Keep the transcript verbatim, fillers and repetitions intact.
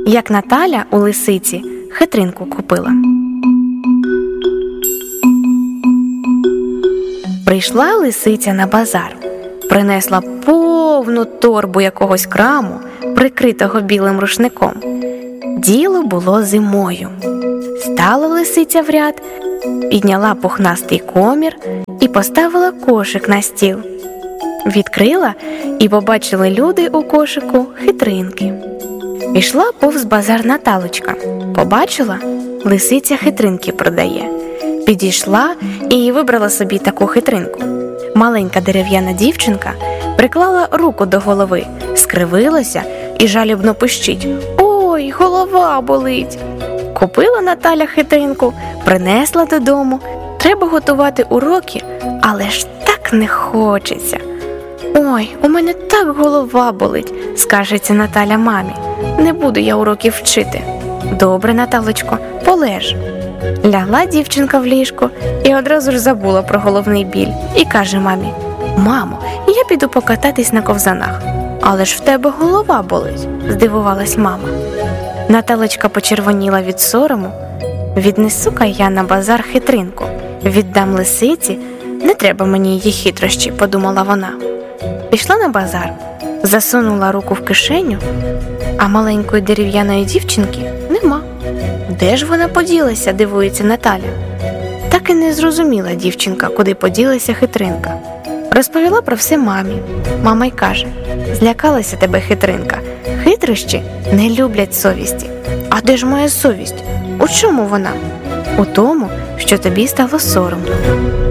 як Наталя у лисиці хитринку купила. Прийшла лисиця на базар, принесла повну торбу якогось краму, прикритого білим рушником. Діло було зимою. Стала лисиця в ряд, підняла пухнастий комір і поставила кошик на стіл. Відкрила, і побачили люди у кошику хитринки. Ішла повз базар Наталочка. Побачила, лисиця хитринки продає. Підійшла і вибрала собі таку хитринку. Маленька дерев'яна дівчинка приклала руку до голови, скривилася і жалібно пищить: «Ой, голова болить!» Купила Наталя хитринку, принесла додому. Треба готувати уроки, але ж так не хочеться. «Ой, у мене так голова болить», – скаржиться Наталя мамі. «Не буду я уроків вчити». «Добре, Наталочко, полеж». Лягла дівчинка в ліжко і одразу ж забула про головний біль і каже мамі: «Мамо, я піду покататись на ковзанах». «Але ж в тебе голова болить», – здивувалась мама. Наталочка почервоніла від сорому. «Віднесу-ка я на базар хитринку, віддам лисиці, не треба мені її хитрощі», – подумала вона. Пішла на базар, засунула руку в кишеню, а маленької дерев'яної дівчинки нема. Де ж вона поділася, дивується Наталя. Так і не зрозуміла дівчинка, куди поділася хитринка. Розповіла про все мамі. Мама й каже: «Злякалася тебе хитринка, хитрощі не люблять совісті». «А де ж моя совість? У чому вона?» «У тому, що тобі стало соромно».